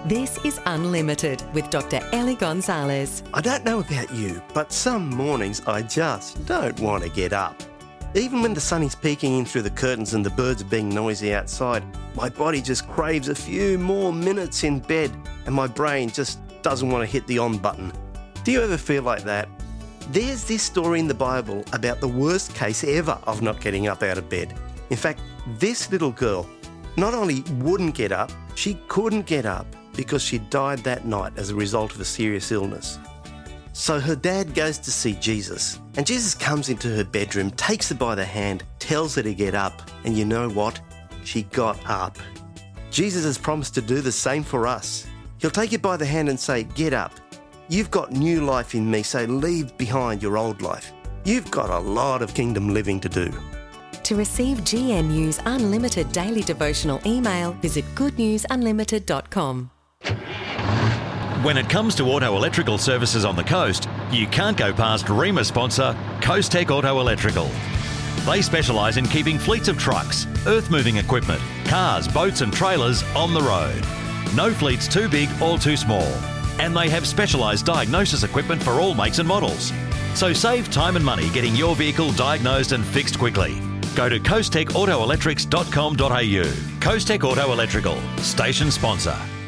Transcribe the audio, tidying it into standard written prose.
This is Unlimited with Dr. Ellie Gonzalez. I don't know about you, but some mornings I just don't want to get up. Even when the sun is peeking in through the curtains and the birds are being noisy outside, my body just craves a few more minutes in bed and my brain just doesn't want to hit the on button. Do you ever feel like that? There's this story in the Bible about the worst case ever of not getting up out of bed. In fact, this little girl not only wouldn't get up, she couldn't get up because she died that night as a result of a serious illness. So her dad goes to see Jesus, and Jesus comes into her bedroom, takes her by the hand, tells her to get up, and you know what? She got up. Jesus has promised to do the same for us. He'll take you by the hand and say, get up. You've got new life in me, so leave behind your old life. You've got a lot of kingdom living to do. To receive GNU's Unlimited Daily Devotional email, visit goodnewsunlimited.com. When it comes to auto electrical services on the coast, you can't go past REMA sponsor Coast Tech Auto Electrical. They specialise in keeping fleets of trucks, earth-moving equipment, cars, boats and trailers on the road. No fleet's too big or too small. And they have specialised diagnosis equipment for all makes and models. So save time and money getting your vehicle diagnosed and fixed quickly. Go to coasttechautoelectrics.com.au. Coast Tech Auto Electrical, station sponsor.